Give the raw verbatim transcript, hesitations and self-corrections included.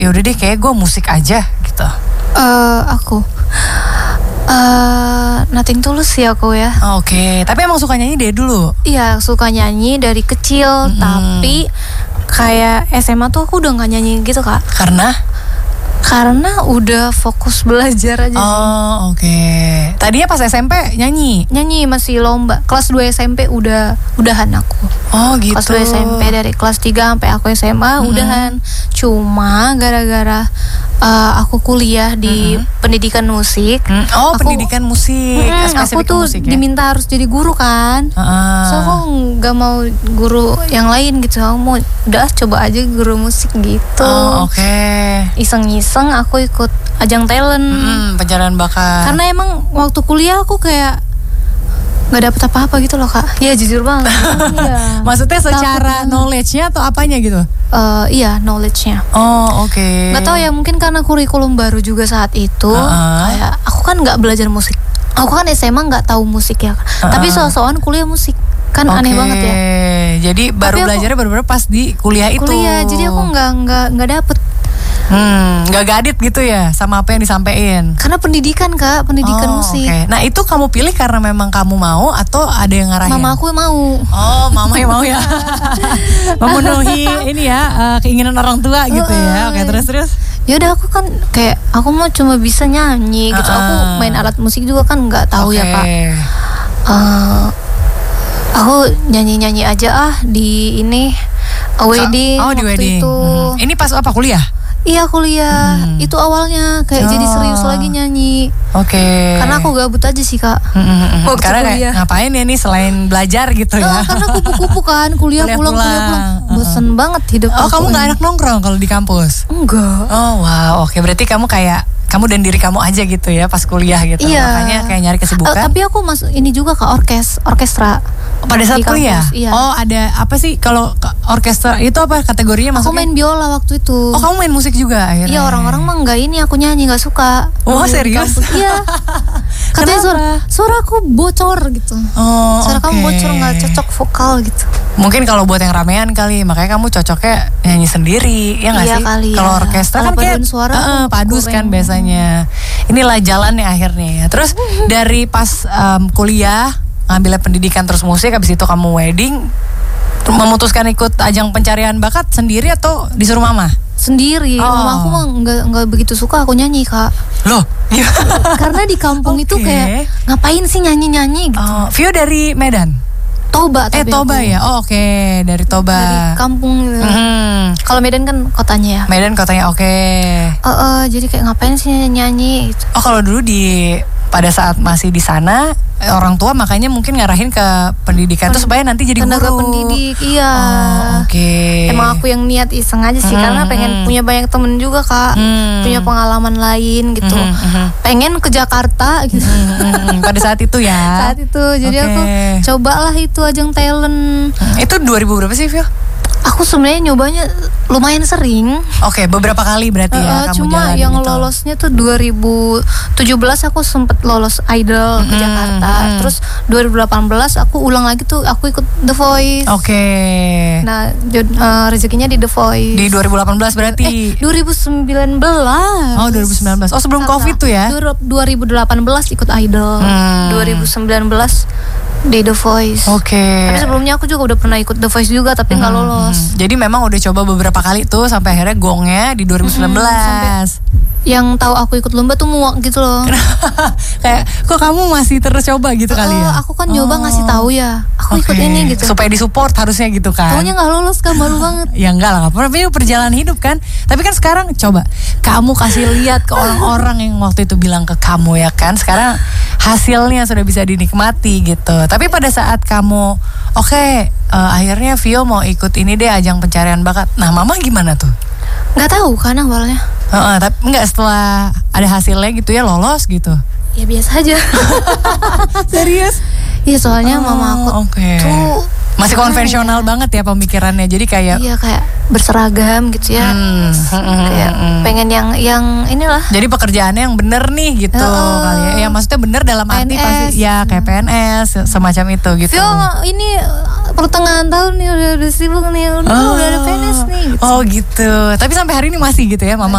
ya udah deh kayak gue musik aja gitu? Uh, aku uh, nothing tulus sih aku ya. Oke, okay. Tapi emang suka nyanyi dari dulu? Iya, suka nyanyi dari kecil, mm-hmm. Tapi kayak S M A tuh aku udah gak nyanyi gitu Kak. Karena? Karena udah fokus belajar aja. Oh oke. Okay. Tadinya pas S M P nyanyi? Nyanyi masih lomba. Kelas dua S M P udah udahan aku. Oh gitu. Kelas dua S M P dari kelas tiga sampai aku S M A hmm. udahan. Cuma gara-gara uh, aku kuliah di hmm. pendidikan musik. Hmm. Oh aku, pendidikan musik. Hmm, aku tuh musik, ya? Diminta harus jadi guru kan. Uh. So aku gak mau guru yang lain gitu. Aku mau udah coba aja guru musik gitu. Oh oke. Okay. Iseng-iseng aku ikut ajang talent, hmm, pencarian bakat. Karena emang waktu kuliah aku kayak nggak dapet apa-apa gitu loh Kak. Iya jujur banget. Iya. Maksudnya secara Takut knowledge-nya atau apanya gitu? Uh, iya knowledge-nya. Oh oke. Okay. Gak tau ya mungkin karena kurikulum baru juga saat itu. Uh-huh. Kayak aku kan nggak belajar musik. Aku kan S M A nggak tahu musik ya. Uh-huh. Tapi soal-soalan kuliah musik kan okay. Aneh banget ya. Jadi baru belajarnya baru-baru pas di kuliah itu. Kuliah. Jadi aku nggak nggak nggak dapet. Hmm, gak gadit gitu ya sama apa yang disampaikan. Karena pendidikan Kak, pendidikan oh, musik. Okay. Nah itu kamu pilih karena memang kamu mau atau ada yang ngarahin? Mama aku yang mau. Oh, mama yang mau ya. Memenuhi ini ya uh, keinginan orang tua gitu ya. Oke okay, terus terus. Ya udah aku kan kayak aku mau cuma bisa nyanyi gitu. Uh-uh. Aku main alat musik juga kan nggak tahu okay. ya Kak. Uh, aku nyanyi-nyanyi aja ah di ini wedding. Oh di wedding. Itu. Hmm. Ini pas apa kuliah? Iya kuliah, hmm. itu awalnya kayak oh. jadi serius lagi nyanyi. Oke. Okay. Karena aku gabut aja sih Kak. Mm-hmm. Waktu karena kuliah. Ngapain ya nih selain belajar gitu ya? Oh, karena kupu-kupu kan, kuliah, kuliah pulang, kuliah pulang. Bosen uh-uh. banget hidup oh, aku. Oh kamu nggak enak nongkrong kalau di kampus? Enggak. Oh wow, oke okay. Berarti kamu kayak kamu dan diri kamu aja gitu ya pas kuliah gitu. Iya. Makanya kayak nyari kesibukan. Uh, tapi aku masuk ini juga ke orkes, orkestra. Pada saat kuliah? Iya. Oh ada apa sih kalau orkestra itu apa kategorinya masuknya? Aku main biola waktu itu. Oh kamu main musik juga akhirnya? Iya orang-orang mah enggak ini aku nyanyi nggak suka. Oh serius? Iya. Katanya suara suara aku bocor gitu. Oh, suara okay. kamu bocor nggak cocok vokal gitu. Mungkin kalau buat yang ramean kali, makanya kamu cocoknya nyanyi sendiri, ya nggak iya sih? Kali kalau ya. orkestra kalo kan kayak suara uh, padus kurang. Kan biasanya. Inilah jalannya akhirnya. Terus dari pas um, kuliah ngambil pendidikan terus musik, habis itu kamu wedding, memutuskan ikut ajang pencarian bakat sendiri atau disuruh mama? Sendiri. Oh. Mama aku mah nggak nggak begitu suka aku nyanyi Kak. Loh? Karena di kampung okay. itu kayak ngapain sih nyanyi-nyanyi gitu. Oh, Vio dari Medan? Toba Eh Toba aku. ya? Oh oke okay. Dari Toba. Dari kampung gitu. Mm-hmm. Kalau Medan kan kotanya ya. Medan kotanya oke okay. uh, uh, Jadi kayak ngapain sih nyanyi gitu. Oh kalau dulu di pada saat masih di sana orang tua makanya mungkin ngarahin ke pendidikan Pen- tuh supaya nanti jadi tenaga guru. pendidik, iya. Oh, oke. Okay. Emang aku yang niat iseng aja sih hmm, karena pengen hmm. punya banyak temen juga Kak, hmm. punya pengalaman lain gitu. Hmm, hmm. Pengen ke Jakarta gitu. Hmm, pada saat itu ya. Saat itu, jadi okay. aku cobalah itu ajang talent. Hmm. Itu dua ribu berapa sih Vio? Aku sebenarnya nyobanya lumayan sering. Oke, okay, beberapa kali berarti ya uh, kamu cuma jalan yang gitu. Lolosnya tuh dua ribu tujuh belas aku sempet lolos Idol mm-hmm, ke Jakarta. Mm-hmm. Terus dua ribu delapan belas aku ulang lagi tuh aku ikut The Voice. Oke. Okay. Nah, uh, rezekinya di The Voice. Di dua ribu delapan belas berarti. Eh, dua ribu sembilan belas. Oh, dua ribu sembilan belas. Oh, sebelum Sata. Covid tuh ya. dua ribu delapan belas ikut Idol. Hmm. dua ribu sembilan belas di The Voice. Oke. Okay. Tapi sebelumnya aku juga udah pernah ikut The Voice juga tapi nggak hmm. lolos. Jadi memang udah coba beberapa kali tuh sampai akhirnya gongnya di dua ribu sembilan belas. Hmm, yang tahu aku ikut lomba tuh muak gitu loh. Kayak kok kamu masih terus coba gitu uh, kali ya? Aku kan nyoba oh. ngasih tahu ya. Aku okay. ikut ini gitu. Supaya disupport harusnya gitu kan. Taunya nggak lolos kan, malu banget. Ya enggak lah, tapi perjalanan hidup kan. Tapi kan sekarang coba kamu kasih lihat ke orang-orang yang waktu itu bilang ke kamu ya kan. Sekarang hasilnya sudah bisa dinikmati gitu. Tapi pada saat kamu oke okay, uh, akhirnya Vio mau ikut ini deh ajang pencarian bakat. Nah mama gimana tuh? Nggak tahu kan awalnya. Uh, uh, tapi enggak setelah ada hasilnya gitu ya lolos gitu. Ya biasa aja. Serius? Iya soalnya oh, mama aku okay. tuh masih konvensional ya? Banget ya pemikirannya. Jadi kayak iya kayak berseragam gitu ya. Hmm, kayak hmm, pengen yang yang inilah. Jadi pekerjaannya yang bener nih gitu uh, kali ya. Ya maksudnya bener dalam arti P N S. Pasti ya kayak P N S semacam itu gitu. Vio ini pertengahan tahun nih udah udah sibuk nih, udah, Oh. udah ada P N S nih. Gitu. Oh gitu. Tapi sampai hari ini masih gitu ya, Mama